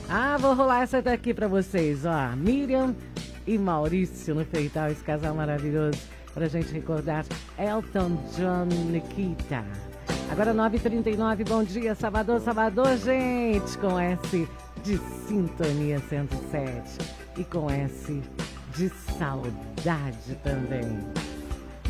Ah, vou rolar essa daqui pra vocês, ó. Miriam e Maurício no Feital, esse casal maravilhoso, pra gente recordar Elton John, Nikita. Agora 9h39, bom dia, Salvador, Salvador, gente, com S de Sintonia 107 e com S de saudade também.